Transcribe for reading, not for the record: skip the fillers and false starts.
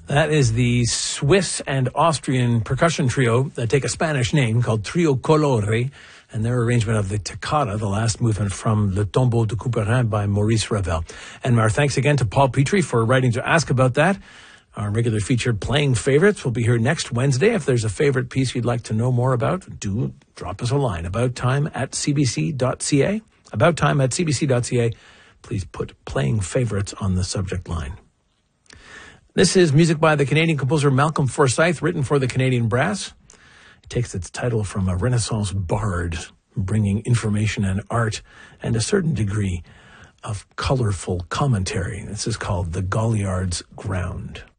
That is the Swiss and Austrian percussion trio that take a Spanish name called Trio Colore, and their arrangement of the Toccata, the last movement from Le Tombeau de Couperin by Maurice Ravel. And our thanks again to Paul Petrie for writing to ask about that. Our regular feature, Playing Favorites, will be here next Wednesday. If there's a favorite piece you'd like to know more about, do drop us a line. abouttime@cbc.ca. Abouttime@cbc.ca. Please put Playing Favorites on the subject line. This is music by the Canadian composer Malcolm Forsyth, written for the Canadian Brass. It takes its title from a Renaissance bard, bringing information and art and a certain degree of colorful commentary. This is called The Galliard's Ground.